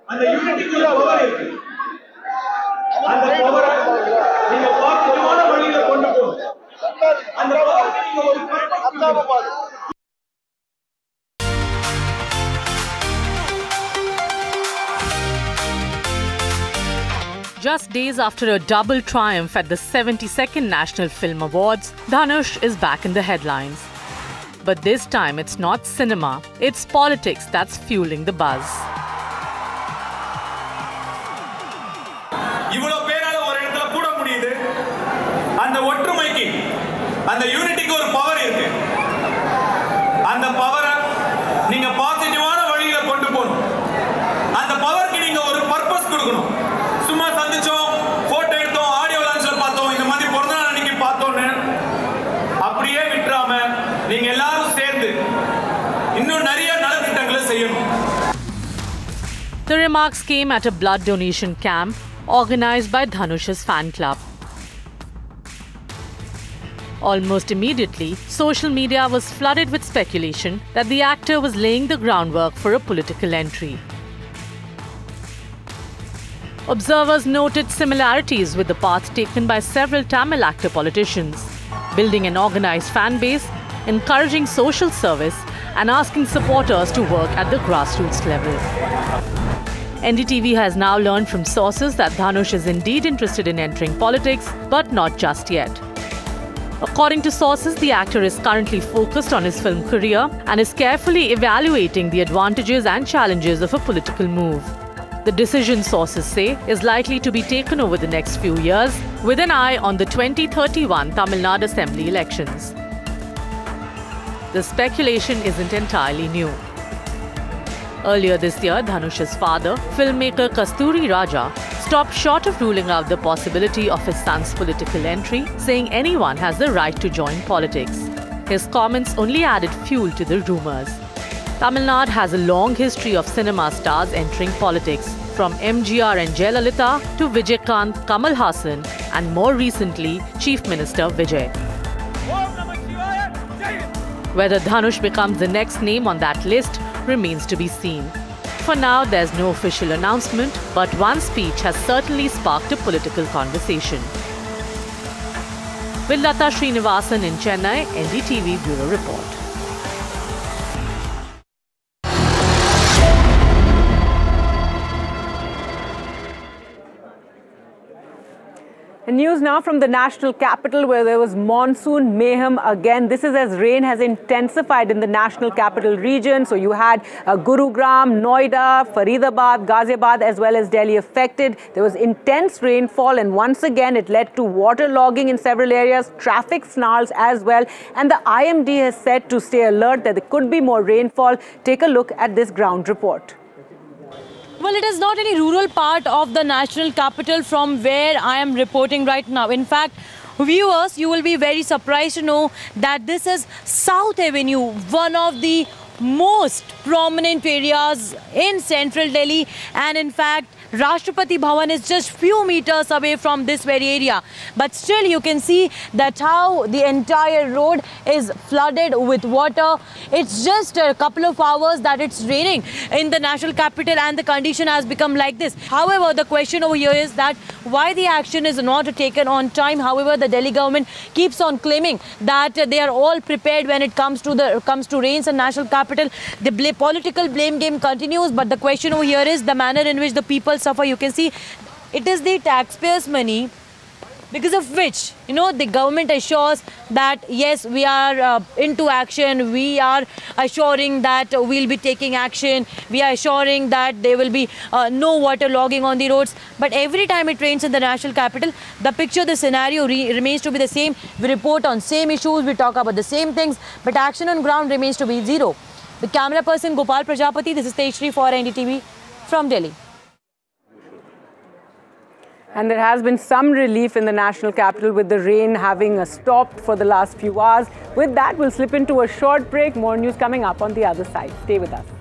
அந்த யூனிட்டிக்கு ஒரு பவர் இருக்கு. அந்த பவரை நீங்க பாசிட்டிவான வழியில கொண்டு போகணும். அந்த பவருக்கு நீங்க ஒரு purpose. Just days after a double triumph at the 72nd National Film Awards, Dhanush is back in the headlines. But this time it's not cinema, it's politics that's fueling the buzz. இவ்வளவு பேரால ஒரு இடத்துல கூட முடியுது. அந்த ஒற்றுமைக்கு, அந்த யூனிட்டிக்கு ஒரு பவர் இருக்கு. அந்த பவரை நீங்க பாசிட்டிவான வழியில கொண்டு போகணும். அந்த பவருக்கு நீங்க ஒரு பர்பஸ் கொடுக்கணும். சும்மா சந்திச்சோம், போட்டோ எடுத்தோம், ஆடியோ லான்ச்ல பார்த்தோம், இந்த மாதிரி பிறந்த நாள் அன்னைக்கு பார்த்தோம்னு அப்படியே விட்டுறாம நீங்க எல்லாரும் சேர்ந்து இன்னும் நிறைய நலத்திட்டங்களை செய்யணும். The remarks came at a blood donation camp organized by Dhanush's fan club. Almost immediately, social media was flooded with speculation that the actor was laying the groundwork for a political entry. Observers noted similarities with the path taken by several Tamil actor politicians, building an organized fan base, encouraging social service, and asking supporters to work at the grassroots level. NDTV has now learned from sources that Dhanush is indeed interested in entering politics, but not just yet. According to sources, the actor is currently focused on his film career and is carefully evaluating the advantages and challenges of a political move. The decision, sources say, is likely to be taken over the next few years, with an eye on the 2031 Tamil Nadu Assembly elections. The speculation isn't entirely new. Earlier this year, Dhanush's father, filmmaker Kasturi Raja, stopped short of ruling out the possibility of his son's political entry, saying anyone has the right to join politics. His comments only added fuel to the rumours. Tamil Nadu has a long history of cinema stars entering politics, from MGR and Jayalalitha to Vijaykanth, Kamal Haasan, and more recently, Chief Minister Vijay. Whether Dhanush becomes the next name on that list remains to be seen. For now, there's no official announcement, but one speech has certainly sparked a political conversation. With Lata Srinivasan in Chennai, NDTV Bureau Report. And news now from the national capital, where there was monsoon mayhem again. This is as rain has intensified in the national capital region. So you had Gurugram, Noida, Faridabad, Ghaziabad, as well as Delhi affected. There was intense rainfall, and once again it led to waterlogging in several areas, traffic snarls as well. And the IMD has said to stay alert that there could be more rainfall. Take a look at this ground report. Well, it is not any rural part of the national capital from where I am reporting right now. In fact, viewers, you will be very surprised to know that this is South Avenue, one of the most prominent areas in central Delhi, and in fact Rashtrapati Bhavan is just few meters away from this very area. But still you can see that how the entire road is flooded with water. It's just a couple of hours that it's raining in the national capital and the condition has become like this. However, the question over here is that why the action is not taken on time. However, the Delhi government keeps on claiming that they are all prepared when it comes to rains in national capital. The political blame game continues, but the question over here is the manner in which the people suffer. You can see it is the taxpayers' money, because of which, you know, the government assures that yes, we are into action, we are assuring that we'll be taking action, we are assuring that there will be no water logging on the roads. But every time it rains in the national capital, the picture, the scenario remains to be the same. We report on same issues, we talk about the same things, but action on ground remains to be zero. The camera person Gopal Prajapati, this is Tejshri for NDTV from Delhi. And there has been some relief in the national capital with the rain having stopped for the last few hours. With that, we'll slip into a short break. More news coming up on the other side. Stay with us.